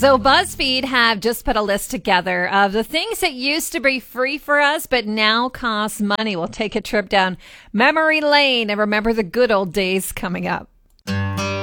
So BuzzFeed have just put a list together of the things that used to be free for us but now cost money. We'll take a trip down memory lane and remember the good old days coming up.